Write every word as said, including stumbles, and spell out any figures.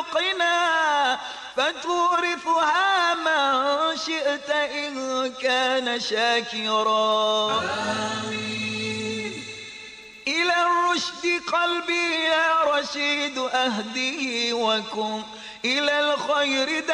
خلقنا فتورثها من شئت إن كان شاكرا. آمين. إلى الرشد قلبي يا رشيد أهديه وكن إلى الخير